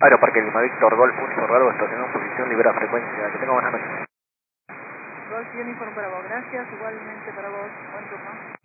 Aeroparque Lima Víctor, Golf Uniforme Bravo, estacionado en posición, libera frecuencia. Que tenga buenas noches. Golf Uniforme para vos, gracias, igualmente para vos, buen turno.